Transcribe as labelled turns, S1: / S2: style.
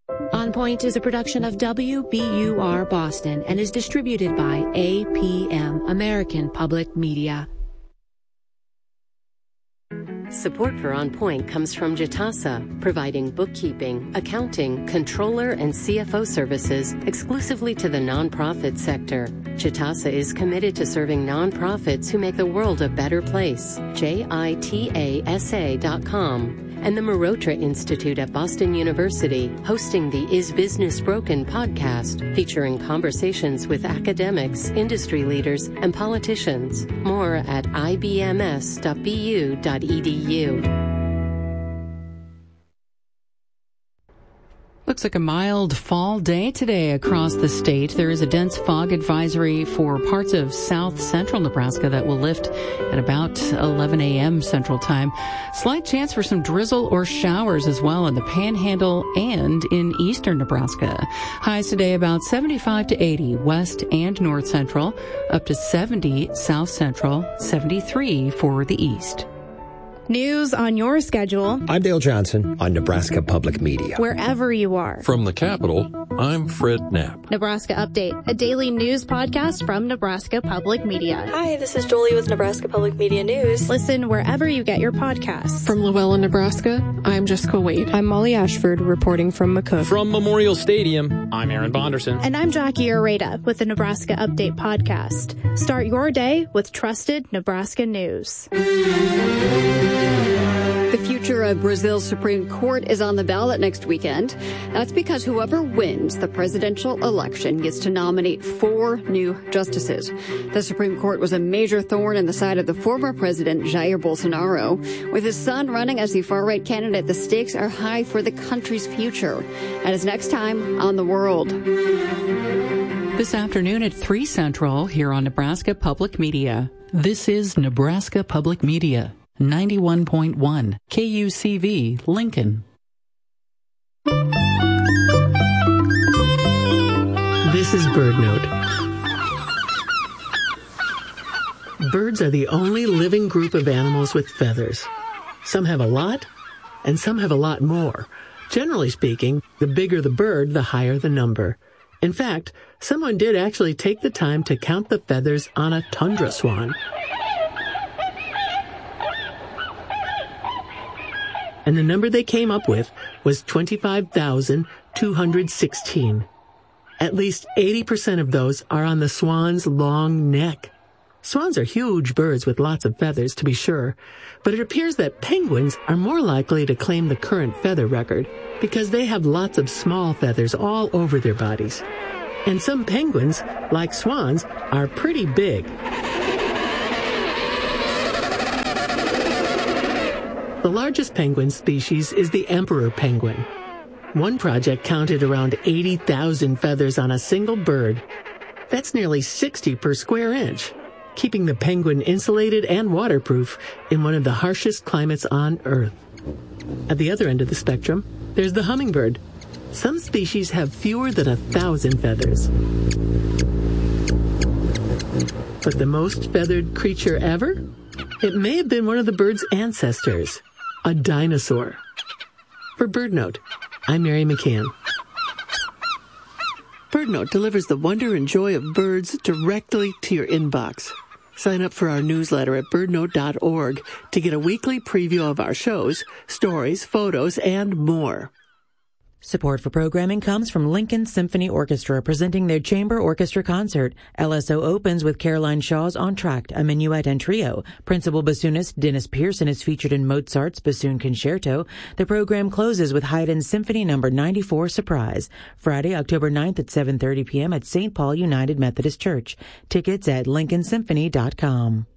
S1: On Point is a production of WBUR Boston and is distributed by APM, American Public Media.
S2: Support for On Point comes from Jitasa, providing bookkeeping, accounting, controller, and CFO services exclusively to the nonprofit sector. Jitasa is committed to serving nonprofits who make the world a better place. JITASA.com. And the Marotra Institute at Boston University, hosting the Is Business Broken podcast, featuring conversations with academics, industry leaders, and politicians. More at ibms.bu.edu.
S3: Looks like a mild fall day today across the state. There is a dense fog advisory for parts of south central Nebraska that will lift at about 11 a.m. Central Time. Slight chance for some drizzle or showers as well in the Panhandle and in eastern Nebraska. Highs today about 75 to 80 west and north central, up to 70 south central, 73 for the east.
S4: News on your schedule.
S5: I'm Dale Johnson on Nebraska Public Media.
S4: Wherever you are.
S6: From the Capitol, I'm Fred Knapp.
S4: Nebraska Update, a daily news podcast from Nebraska Public Media.
S7: Hi, this is Jolie with Nebraska Public Media News.
S4: Listen wherever you get your podcasts.
S8: From Llewellyn, Nebraska, I'm Jessica Wade.
S9: I'm Molly Ashford, reporting from McCook.
S10: From Memorial Stadium, I'm Aaron Bonderson.
S4: And I'm Jackie Areta with the Nebraska Update podcast. Start your day with trusted Nebraska news.
S11: The future of Brazil's Supreme Court is on the ballot next weekend. That's because whoever wins the presidential election gets to nominate 4 new justices. The Supreme Court was a major thorn in the side of the former president, Jair Bolsonaro. With his son running as the far-right candidate, the stakes are high for the country's future. And it's next time on The World.
S3: This afternoon at 3 Central here on Nebraska Public Media. This is Nebraska Public Media. 91.1 KUCV Lincoln.
S12: This is BirdNote. Birds are the only living group of animals with feathers. Some have a lot, and some have a lot more. Generally speaking, the bigger the bird, the higher the number. In fact, someone did actually take the time to count the feathers on a tundra swan. And the number they came up with was 25,216. At least 80% of those are on the swan's long neck. Swans are huge birds with lots of feathers, to be sure, but it appears that penguins are more likely to claim the current feather record because they have lots of small feathers all over their bodies. And some penguins, like swans, are pretty big. The largest penguin species is the emperor penguin. One project counted around 80,000 feathers on a single bird. That's nearly 60 per square inch, keeping the penguin insulated and waterproof in one of the harshest climates on Earth. At the other end of the spectrum, there's the hummingbird. Some species have fewer than 1,000 feathers. But the most feathered creature ever? It may have been one of the bird's ancestors. A dinosaur. For BirdNote, I'm Mary McCann. BirdNote delivers the wonder and joy of birds directly to your inbox. Sign up for our newsletter at birdnote.org to get a weekly preview of our shows, stories, photos, and more.
S13: Support for programming comes from Lincoln Symphony Orchestra presenting their chamber orchestra concert. LSO opens with Caroline Shaw's Entr'acte, a minuet and trio. Principal bassoonist Dennis Pearson is featured in Mozart's Bassoon Concerto. The program closes with Haydn's Symphony No. 94 Surprise. Friday, October 9th at 7:30 p.m. at St. Paul United Methodist Church. Tickets at lincolnsymphony.com.